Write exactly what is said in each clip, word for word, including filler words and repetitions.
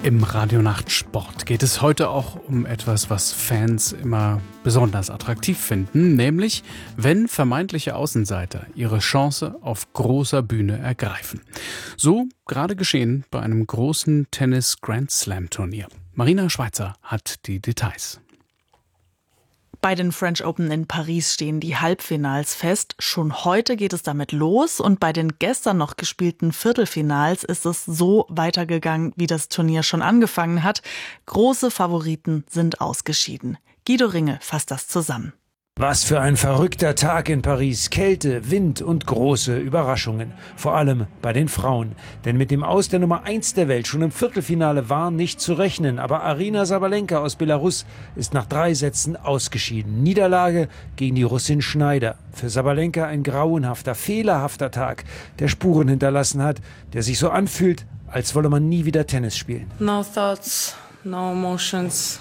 Im Radionachtsport geht es heute auch um etwas, was Fans immer besonders attraktiv finden, nämlich wenn vermeintliche Außenseiter ihre Chance auf großer Bühne ergreifen. So gerade geschehen bei einem großen Tennis-Grand-Slam-Turnier. Marina Schweizer hat die Details. Bei den French Open in Paris stehen die Halbfinals fest. Schon heute geht es damit los und bei den gestern noch gespielten Viertelfinals ist es so weitergegangen, wie das Turnier schon angefangen hat. Große Favoriten sind ausgeschieden. Guido Ringe fasst das zusammen. Was für ein verrückter Tag in Paris. Kälte, Wind und große Überraschungen. Vor allem bei den Frauen. Denn mit dem Aus der Nummer eins der Welt schon im Viertelfinale war nicht zu rechnen. Aber Aryna Sabalenka aus Belarus ist nach drei Sätzen ausgeschieden. Niederlage gegen die Russin Schneider. Für Sabalenka ein grauenhafter, fehlerhafter Tag, der Spuren hinterlassen hat, der sich so anfühlt, als wolle man nie wieder Tennis spielen. No thoughts, no emotions.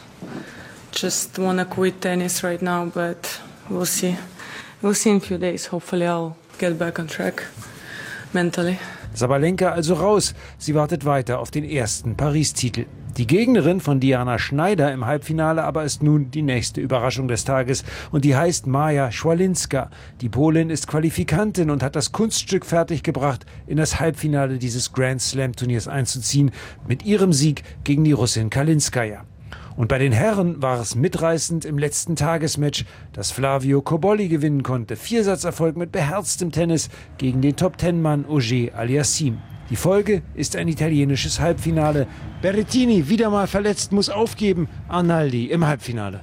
Just wanna quit tennis right now, but we'll see. We'll see in a few days. Hopefully I'll get back on track mentally. Sabalenka also raus. Sie wartet weiter auf den ersten Paris-Titel. Die Gegnerin von Diana Schneider im Halbfinale aber ist nun die nächste Überraschung des Tages. Und die heißt Maja Schwalinska. Die Polin ist Qualifikantin und hat das Kunststück fertiggebracht, in das Halbfinale dieses Grand Slam-Turniers einzuziehen, mit ihrem Sieg gegen die Russin Kalinskaya. Und bei den Herren war es mitreißend im letzten Tagesmatch, das Flavio Cobolli gewinnen konnte. Viersatzerfolg mit beherztem Tennis gegen den Top-Ten-Mann Auger Aliassime. Die Folge ist ein italienisches Halbfinale. Berrettini, wieder mal verletzt, muss aufgeben. Arnaldi im Halbfinale.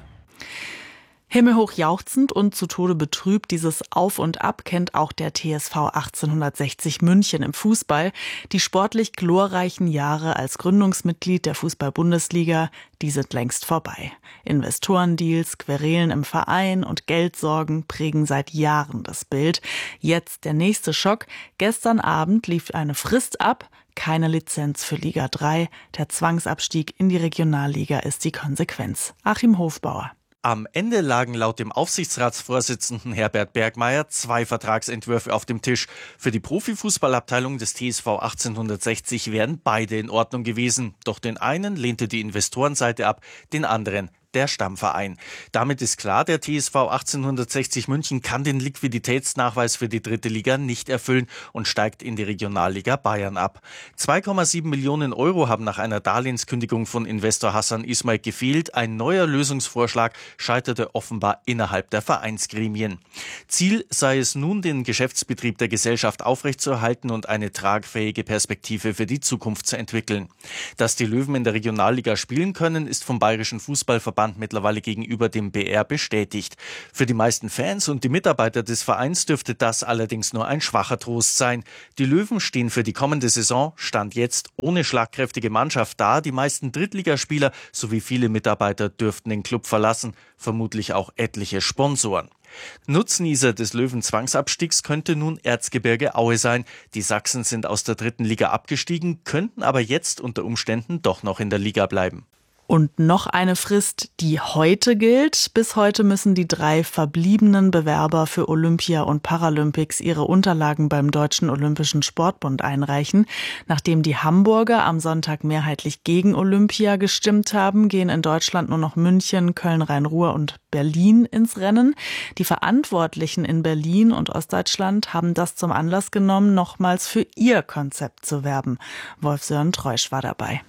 Himmelhoch jauchzend und zu Tode betrübt, dieses Auf und Ab kennt auch der T S V achtzehnhundertsechzig München im Fußball. Die sportlich glorreichen Jahre als Gründungsmitglied der Fußball-Bundesliga, die sind längst vorbei. Investorendeals, Querelen im Verein und Geldsorgen prägen seit Jahren das Bild. Jetzt der nächste Schock. Gestern Abend lief eine Frist ab. Keine Lizenz für Liga drei. Der Zwangsabstieg in die Regionalliga ist die Konsequenz. Achim Hofbauer. Am Ende lagen laut dem Aufsichtsratsvorsitzenden Herbert Bergmeier zwei Vertragsentwürfe auf dem Tisch. Für die Profifußballabteilung des T S V achtzehnhundertsechzig wären beide in Ordnung gewesen. Doch den einen lehnte die Investorenseite ab, den anderen der Stammverein. Damit ist klar, der T S V achtzehnhundertsechzig München kann den Liquiditätsnachweis für die dritte Liga nicht erfüllen und steigt in die Regionalliga Bayern ab. zwei Komma sieben Millionen Euro haben nach einer Darlehenskündigung von Investor Hassan Ismail gefehlt. Ein neuer Lösungsvorschlag scheiterte offenbar innerhalb der Vereinsgremien. Ziel sei es nun, den Geschäftsbetrieb der Gesellschaft aufrechtzuerhalten und eine tragfähige Perspektive für die Zukunft zu entwickeln. Dass die Löwen in der Regionalliga spielen können, ist vom Bayerischen Fußballverband mittlerweile gegenüber dem B R bestätigt. Für die meisten Fans und die Mitarbeiter des Vereins dürfte das allerdings nur ein schwacher Trost sein. Die Löwen stehen für die kommende Saison, Stand jetzt, ohne schlagkräftige Mannschaft da. Die meisten Drittligaspieler sowie viele Mitarbeiter dürften den Club verlassen, vermutlich auch etliche Sponsoren. Nutznießer des Löwen-Zwangsabstiegs könnte nun Erzgebirge Aue sein. Die Sachsen sind aus der dritten Liga abgestiegen, könnten aber jetzt unter Umständen doch noch in der Liga bleiben. Und noch eine Frist, die heute gilt. Bis heute müssen die drei verbliebenen Bewerber für Olympia und Paralympics ihre Unterlagen beim Deutschen Olympischen Sportbund einreichen. Nachdem die Hamburger am Sonntag mehrheitlich gegen Olympia gestimmt haben, gehen in Deutschland nur noch München, Köln, Rhein-Ruhr und Berlin ins Rennen. Die Verantwortlichen in Berlin und Ostdeutschland haben das zum Anlass genommen, nochmals für ihr Konzept zu werben. Wolf-Sören Treusch war dabei.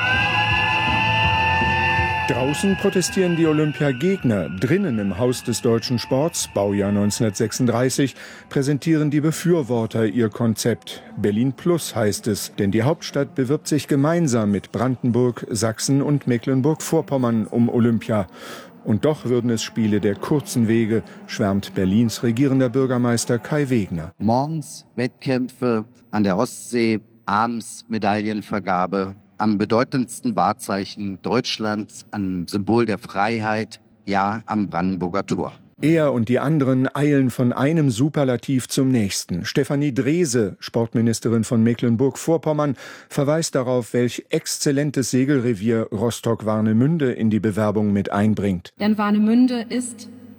Draußen protestieren die Olympiagegner. Drinnen im Haus des deutschen Sports, Baujahr neunzehnhundertsechsunddreißig, präsentieren die Befürworter ihr Konzept. Berlin Plus heißt es, denn die Hauptstadt bewirbt sich gemeinsam mit Brandenburg, Sachsen und Mecklenburg-Vorpommern um Olympia. Und doch würden es Spiele der kurzen Wege, schwärmt Berlins regierender Bürgermeister Kai Wegner. Morgens Wettkämpfe an der Ostsee, abends Medaillenvergabe. Am bedeutendsten Wahrzeichen Deutschlands, am Symbol der Freiheit, ja, am Brandenburger Tor. Er und die anderen eilen von einem Superlativ zum nächsten. Stefanie Drese, Sportministerin von Mecklenburg-Vorpommern, verweist darauf, welch exzellentes Segelrevier Rostock-Warnemünde in die Bewerbung mit einbringt. Denn Warnemünde ist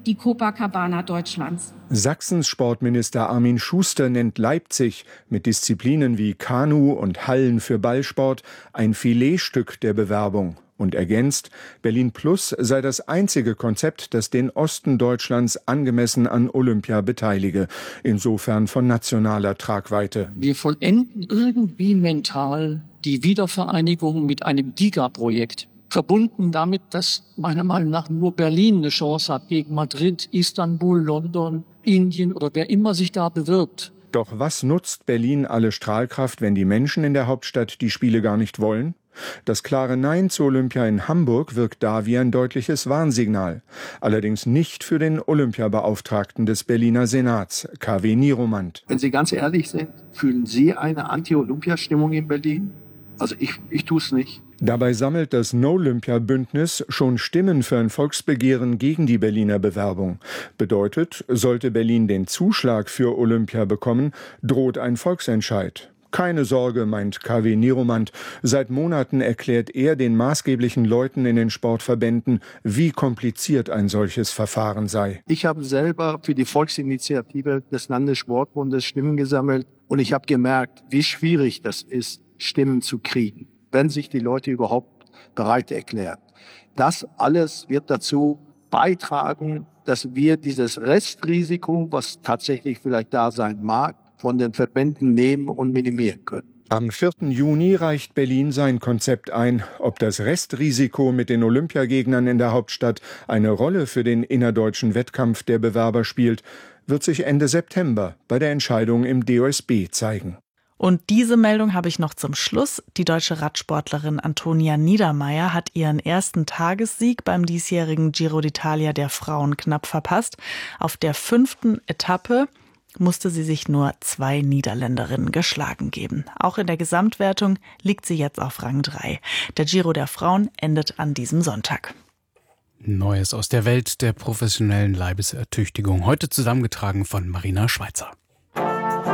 die Copacabana Deutschlands. Sachsens Sportminister Armin Schuster nennt Leipzig mit Disziplinen wie Kanu und Hallen für Ballsport ein Filetstück der Bewerbung und ergänzt, Berlin Plus sei das einzige Konzept, das den Osten Deutschlands angemessen an Olympia beteilige, insofern von nationaler Tragweite. Wir vollenden irgendwie mental die Wiedervereinigung mit einem Giga-Projekt. Verbunden damit, dass meiner Meinung nach nur Berlin eine Chance hat gegen Madrid, Istanbul, London, Indien oder wer immer sich da bewirbt. Doch was nutzt Berlin alle Strahlkraft, wenn die Menschen in der Hauptstadt die Spiele gar nicht wollen? Das klare Nein zu Olympia in Hamburg wirkt da wie ein deutliches Warnsignal. Allerdings nicht für den Olympiabeauftragten des Berliner Senats, K W Nieromant. Wenn Sie ganz ehrlich sind, fühlen Sie eine Anti-Olympia-Stimmung in Berlin? Also ich, ich tue es nicht. Dabei sammelt das No-Olympia-Bündnis schon Stimmen für ein Volksbegehren gegen die Berliner Bewerbung. Bedeutet, sollte Berlin den Zuschlag für Olympia bekommen, droht ein Volksentscheid. Keine Sorge, meint K W Nieromant. Seit Monaten erklärt er den maßgeblichen Leuten in den Sportverbänden, wie kompliziert ein solches Verfahren sei. Ich habe selber für die Volksinitiative des Landessportbundes Stimmen gesammelt und ich habe gemerkt, wie schwierig das ist, Stimmen zu kriegen, wenn sich die Leute überhaupt bereit erklären. Das alles wird dazu beitragen, dass wir dieses Restrisiko, was tatsächlich vielleicht da sein mag, von den Verbänden nehmen und minimieren können. Am vierten Juni reicht Berlin sein Konzept ein. Ob das Restrisiko mit den Olympiagegnern in der Hauptstadt eine Rolle für den innerdeutschen Wettkampf der Bewerber spielt, wird sich Ende September bei der Entscheidung im D O S B zeigen. Und diese Meldung habe ich noch zum Schluss. Die deutsche Radsportlerin Antonia Niedermaier hat ihren ersten Tagessieg beim diesjährigen Giro d'Italia der Frauen knapp verpasst. Auf der fünften Etappe musste sie sich nur zwei Niederländerinnen geschlagen geben. Auch in der Gesamtwertung liegt sie jetzt auf Rang drei. Der Giro der Frauen endet an diesem Sonntag. Neues aus der Welt der professionellen Leibesertüchtigung. Heute zusammengetragen von Marina Schweizer.